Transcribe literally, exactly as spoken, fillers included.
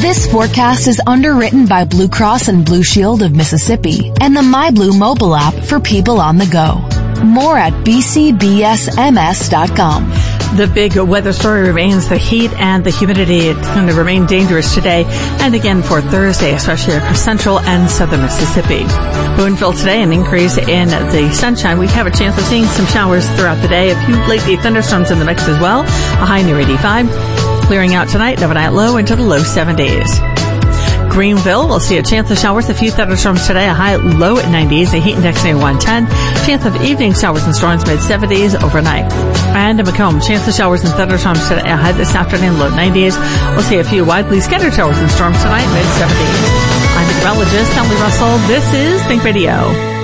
This forecast is underwritten by Blue Cross and Blue Shield of Mississippi and the MyBlue mobile app for people on the go. More at b c b s m s dot com. The big weather story remains the heat and the humidity. It's going to remain dangerous today and again for Thursday, especially across central and southern Mississippi. Boonville today, an increase in the sunshine. We have a chance of seeing some showers throughout the day. A few late thunderstorms in the mix as well. A high near eighty-five. Clearing out tonight, overnight low into the low seventies. Greenville, we'll see a chance of showers, a few thunderstorms today, a high low at nineties, a heat index near one ten, chance of evening showers and storms mid seventies overnight. And in Macomb, chance of showers and thunderstorms today, a high this afternoon, low nineties. We'll see a few widely scattered showers and storms tonight, mid seventies. I'm meteorologist Emily Russell. This is Think Radio.